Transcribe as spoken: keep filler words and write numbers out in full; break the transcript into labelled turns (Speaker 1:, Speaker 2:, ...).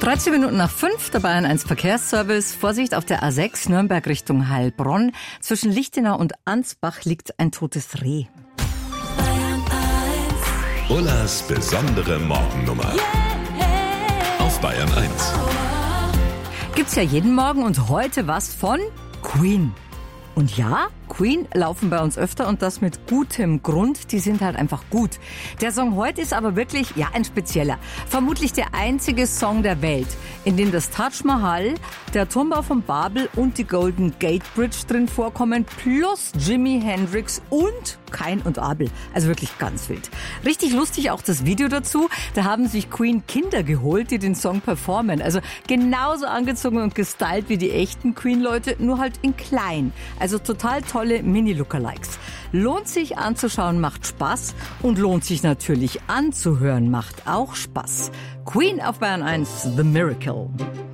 Speaker 1: dreizehn Minuten nach fünf, der Bayern eins Verkehrsservice. Vorsicht auf der A sechs Nürnberg Richtung Heilbronn. Zwischen Lichtenau und Ansbach liegt ein totes Reh.
Speaker 2: Ullas besondere Morgennummer. Auf Bayern eins.
Speaker 1: Gibt's ja jeden Morgen und heute was von Queen. Und ja, Queen laufen bei uns öfter und das mit gutem Grund. Die sind halt einfach gut. Der Song heute ist aber wirklich, ja, ein spezieller. Vermutlich der einzige Song der Welt, in dem das Taj Mahal, der Turmbau von Babel und die Golden Gate Bridge drin vorkommen, plus Jimi Hendrix und Kain und Abel. Also wirklich ganz wild. Richtig lustig auch das Video dazu. Da haben sich Queen Kinder geholt, die den Song performen. Also genauso angezogen und gestylt wie die echten Queen-Leute, nur halt in klein. Also total tolle Mini-Lookalikes. Lohnt sich anzuschauen, macht Spaß und lohnt sich natürlich anzuhören, macht auch Spaß. Queen auf Bayern eins, The Miracle.